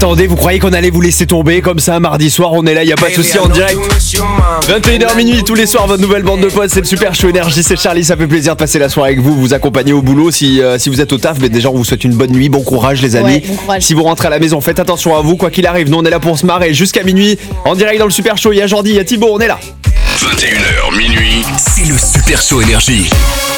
attendez, vous croyez qu'on allait vous laisser tomber comme ça mardi soir? On est là, y a pas de souci, en direct. 21h minuit tous les soirs, votre nouvelle bande de potes, c'est le Super Show Énergie, c'est Charlie, ça fait plaisir de passer la soirée avec vous, vous accompagner au boulot. Si vous êtes au taf, mais déjà on vous souhaite une bonne nuit, bon courage les amis. Ouais, bon courage. Si vous rentrez à la maison, faites attention à vous, quoi qu'il arrive, nous on est là pour se marrer jusqu'à minuit. En direct dans le Super Show, il y a Jordi, il y a Thibaut, on est là. 21h minuit, c'est le Super Show Énergie.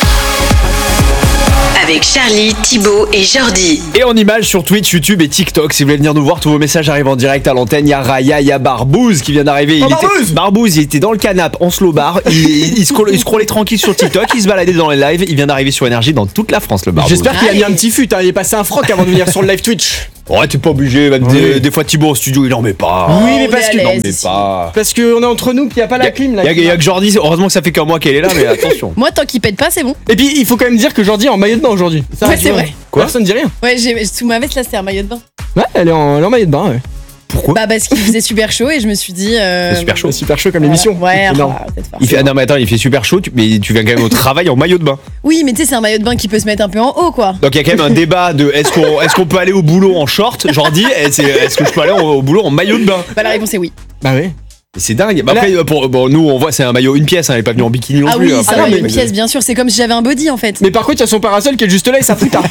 Avec Charlie, Thibaut et Jordi. Et en image sur Twitch, YouTube et TikTok. Si vous voulez venir nous voir, tous vos messages arrivent en direct à l'antenne. Il y a Raya, il y a Barbouze qui vient d'arriver. Barbouze, il était dans le canapé en slow bar. Il scrollait tranquille sur TikTok. Il se baladait dans les lives. Il vient d'arriver sur Énergie dans toute la France, le Barbouze. J'espère qu'il a mis un petit fut. Il est passé un froc avant de venir sur le live Twitch. Ouais, t'es pas obligé. Même des fois, Thibaut au studio, il en met pas. Oui, mais parce que. Il en met pas. Parce qu'on est entre nous, puis il n'y a pas la clim là. Il y a que Jordi. Heureusement que ça fait qu'un mois qu'elle est là, mais attention. Moi, tant qu'il pète pas, c'est bon. Et puis, il faut quand même dire que Jordi est en maillot de bain aujourd'hui. Ouais, c'est vrai. Quoi ? Personne ne dit rien. Ouais, sous ma veste là, c'est un maillot de bain. Ouais, elle est en maillot de bain, ouais. Pourquoi ? Bah, parce qu'il faisait super chaud et je me suis dit. Super chaud. Super chaud comme émission. Ouais, Non. Non, mais attends, il fait super chaud, mais tu viens quand même au travail en maillot de bain. Oui, mais tu sais, c'est un maillot de bain qui peut se mettre un peu en haut, quoi. Donc il y a quand même un débat de est-ce qu'on peut aller au boulot en short, Jordi, est-ce que je peux aller au boulot en maillot de bain ? Bah, la réponse est oui. Bah ouais. C'est dingue. Bah après, nous, on voit, c'est un maillot une pièce, elle est pas venue en bikini non Ah plus. oui, c'est un maillot une pièce, bien sûr. C'est comme si j'avais un body en fait. Mais par contre, il y a son parasol qui est juste là et ça fout tard.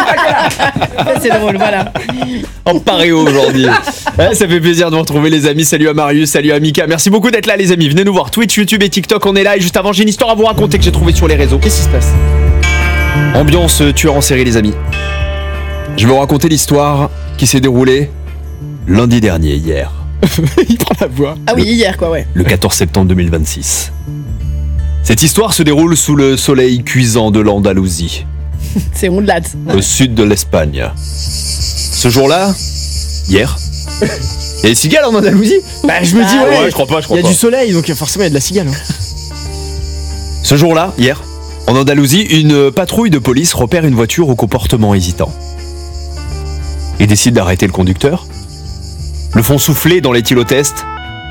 C'est drôle, voilà. En paréo aujourd'hui. Ouais, ça fait plaisir de vous retrouver les amis. Salut à Marius, salut à Mika. Merci beaucoup d'être là les amis. Venez nous voir Twitch, YouTube et TikTok, on est là. Et juste avant, j'ai une histoire à vous raconter que j'ai trouvée sur les réseaux. Qu'est-ce qui se passe ? Ambiance tueur en série les amis. Je vais vous raconter l'histoire qui s'est déroulée lundi dernier, hier. Il prend la voix. Ah oui, hier quoi, ouais. Le 14 septembre 2026. Cette histoire se déroule sous le soleil cuisant de l'Andalousie, C'est ondelade. au sud de l'Espagne. Ce jour-là, hier, il y a des cigales en Andalousie ? Bah, je me dis, ouais. je crois pas. Il y a du soleil, donc forcément, il y a de la cigale. Ce jour-là, hier, en Andalousie, une patrouille de police repère une voiture au comportement hésitant. Ils décident d'arrêter le conducteur, le font souffler dans l'éthylotest,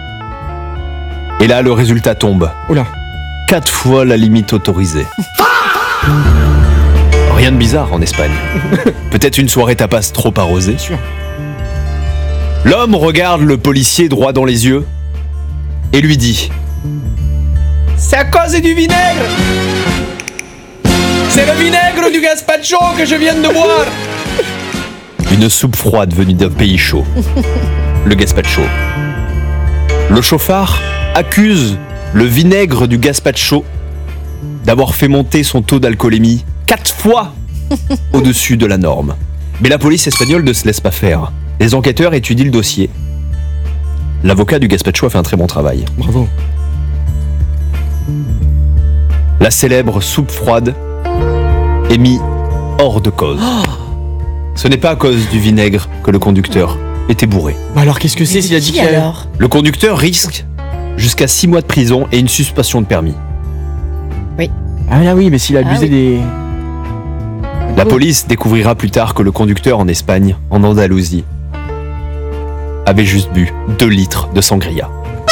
et là, le résultat tombe. Oula. 4 fois la limite autorisée. Rien de bizarre en Espagne. Peut-être une soirée tapas trop arrosée. Sûr. L'homme regarde le policier droit dans les yeux et lui dit : c'est à cause du vinaigre ! C'est le vinaigre du gazpacho que je viens de boire ! Une soupe froide venue d'un pays chaud. Le gazpacho. Le chauffard accuse le vinaigre du gazpacho d'avoir fait monter son taux d'alcoolémie 4 fois au-dessus de la norme. Mais la police espagnole ne se laisse pas faire. Les enquêteurs étudient le dossier. L'avocat du gazpacho a fait un très bon travail. Bravo. La célèbre soupe froide est mise hors de cause. Ce n'est pas à cause du vinaigre que le conducteur était bourré. Bah alors, qu'est-ce que c'est s'il a dit qu'il y a... alors Le conducteur risque jusqu'à 6 mois de prison et une suspension de permis. Ah là oui, mais s'il a abusé des... La police découvrira plus tard que le conducteur en Espagne, en Andalousie, avait juste bu 2 litres de sangria.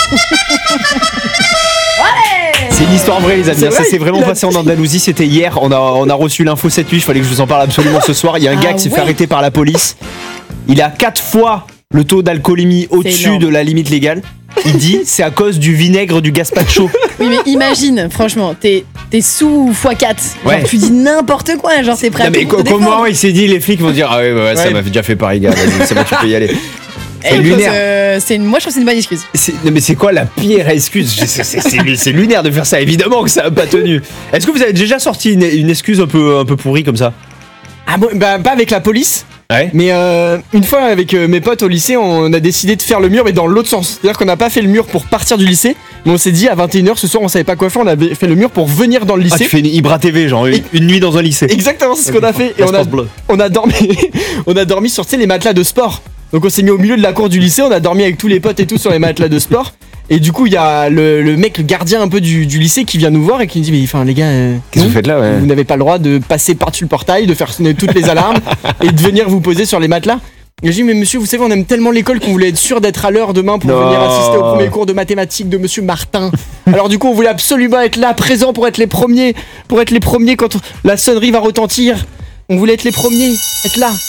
C'est une histoire vraie les amis, ça s'est vraiment passé en Andalousie, c'était hier, on a reçu l'info cette nuit, il fallait que je vous en parle absolument ce soir. Il y a un gars qui s'est fait arrêter par la police, il a 4 fois le taux d'alcoolémie au-dessus de la limite légale. Il dit c'est à cause du vinaigre du gazpacho. Oui, mais imagine, franchement, t'es sous x4. Genre, Ouais. tu dis n'importe quoi, genre c'est prêt Non, à mais tout pour te comment défendre. il s'est dit, les flics vont dire ah ouais, ça m'a déjà fait pareil gars, vas-y, ça va, tu peux y aller. C'est Écoute, lunaire. moi je trouve que c'est une bonne excuse. Non mais c'est quoi la pire excuse ? C'est lunaire de faire ça, évidemment que ça n'a pas tenu. Est-ce que vous avez déjà sorti une excuse un peu pourrie comme ça ? Ah bon, bah pas avec la police. Ouais. Mais une fois avec mes potes au lycée, on a décidé de faire le mur mais dans l'autre sens. C'est-à-dire qu'on n'a pas fait le mur pour partir du lycée, mais on s'est dit à 21h ce soir on savait pas quoi faire, on avait fait le mur pour venir dans le lycée. Ah, tu fais une Ibra TV, genre une nuit dans un lycée. Exactement, c'est ce qu'on a fait. Et on a dormi on a dormi sur, tu sais, les matelas de sport. Donc on s'est mis au milieu de la cour du lycée, on a dormi avec tous les potes et tout sur les matelas de sport. Et du coup, il y a le mec, le gardien un peu du lycée qui vient nous voir et qui nous dit mais enfin les gars, Qu'est-ce que vous faites là, ouais. vous n'avez pas le droit de passer par-dessus le portail, de faire sonner toutes les alarmes et de venir vous poser sur les matelas. Et je dis mais monsieur, vous savez, on aime tellement l'école qu'on voulait être sûr d'être à l'heure demain pour venir assister au premier cours de mathématiques de monsieur Martin. Alors du coup, on voulait absolument être là, présent pour être les premiers quand la sonnerie va retentir. On voulait être les premiers, être là.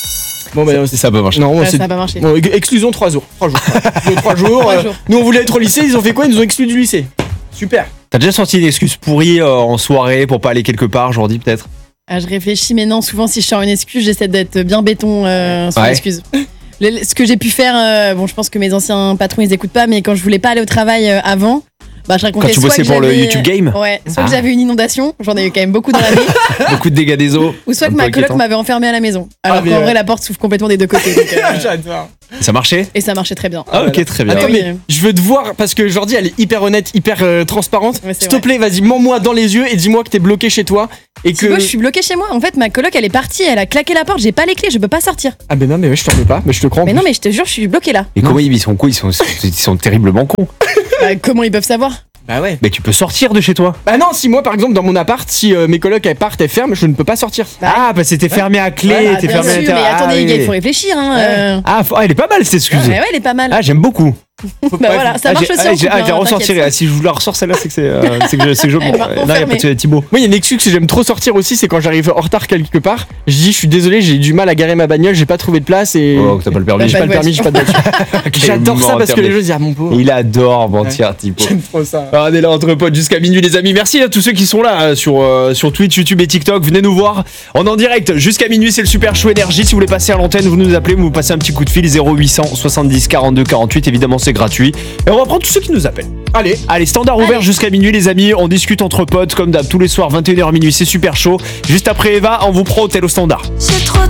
Bon, bah, Ça peut marcher. non, Ouais, c'est. ça a pas marché. Bon, exclusion 3 jours. 3 jours. 3 jours. 3 jours. Nous, on voulait être au lycée, ils ont fait quoi? Ils nous ont exclus du lycée. Super. T'as déjà sorti une excuse pourrie en soirée pour pas aller quelque part, Jordi, peut-être? Ah, je réfléchis, mais non, souvent si je sors une excuse, j'essaie d'être bien béton sur Ouais. l'excuse. Ce que j'ai pu faire, bon, je pense que mes anciens patrons ils écoutent pas, mais quand je voulais pas aller au travail avant, bah, je racontais Quand tu soit bossais que pour le j'avais- YouTube Game? Ouais, soit Ah. que j'avais une inondation, j'en ai eu quand même beaucoup dans la vie, Beaucoup de dégâts des eaux. ou soit que Un ma peu coloc inquiétant. m'avait enfermé à la maison. Alors mais qu'en ouais. vrai, la porte s'ouvre complètement des deux côtés. Donc, J'adore. Ça marchait? et ça marchait très bien. Ah, ok, très bien. Attends, oui. mais je veux te voir parce que Jordi, elle est hyper honnête, hyper transparente. Ouais, c'est S'il te vrai. plaît, vas-y, mens-moi dans les yeux et dis-moi que t'es bloqué chez toi et que. Thibaut, je suis bloquée chez moi. En fait, ma coloc, elle est partie, elle a claqué la porte, j'ai pas les clés, je peux pas sortir. Ah, mais non, mais ouais, je t'en veux pas, mais je te crois. en Mais plus. non, mais je te jure, je suis bloquée là. Et comment ils sont cons? Ils sont terriblement cons. Bah, comment ils peuvent savoir? Bah ouais. Mais tu peux sortir de chez toi. Bah non, si moi par exemple dans mon appart, si mes colocs elles partent, elles ferment, je ne peux pas sortir. Ah, bah c'était fermé à clé, Ah, t'es bien fermé à sûr, mais l'intérieur. attendez, Ah, les gars, oui. il faut réfléchir. Hein, Ah, elle est pas mal cette excuse. Ouais, elle est pas mal. Ah, j'aime beaucoup. Bah voilà, ça marche aussi en couple, Je hein, vais ressortir. t'inquiète. Ah, si je vous la ressors celle-là, c'est que je Elle va non, y a pas enfermer. de Thibaut. Moi il y a une excuse que j'aime trop sortir aussi, c'est quand j'arrive en retard quelque part, je dis je suis désolé, j'ai du mal à garer ma bagnole, j'ai pas trouvé de place et Oh, que t'as pas le permis. j'ai pas Pas le de permis, j'ai pas de voiture. J'adore ça parce que les gens disent ah mon pauvre. Il adore mentir, Thibaut. J'aime trop ça. Ah, on est là entre potes jusqu'à minuit les amis. Merci à tous ceux qui sont là sur Twitch, YouTube et TikTok. Venez nous voir. On est en direct jusqu'à minuit, c'est le Super Show Énergie. Si vous voulez passer à l'antenne, vous nous appelez, vous nous passez un petit coup de fil 0800 70 42 48. Évidemment, c'est gratuit. Et on va prendre tous ceux qui nous appellent. Allez, standard ouvert jusqu'à minuit les amis. On discute entre potes comme d'hab tous les soirs 21h minuit, c'est Super Chaud. Juste après Eva, on vous prend hôtel au standard. J'ai trop